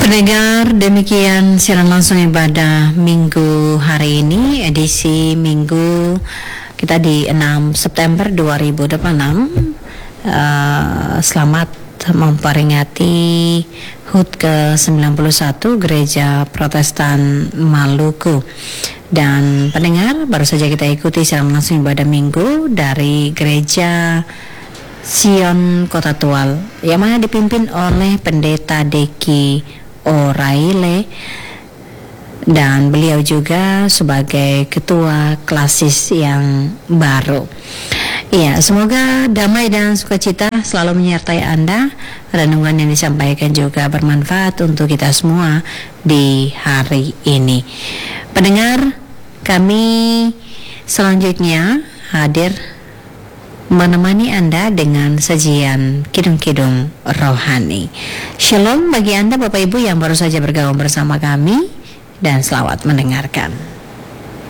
Pendengar, demikian siaran langsung ibadah Minggu hari ini, edisi Minggu kita di 6 September 2026. Selamat memperingati HUT ke-91 Gereja Protestan Maluku. Dan pendengar, baru saja kita ikuti siaran langsung ibadah Minggu dari Gereja Sion Kota Tual yang mana dipimpin oleh Pendeta Deki O'Reilly, dan beliau juga sebagai ketua klasis yang baru. Ya, semoga damai dan sukacita selalu menyertai Anda. Renungan yang disampaikan juga bermanfaat untuk kita semua di hari ini. Pendengar, kami selanjutnya hadir menemani Anda dengan sajian kidung-kidung rohani. Shalom bagi Anda Bapak Ibu yang baru saja bergabung bersama kami, dan selamat mendengarkan.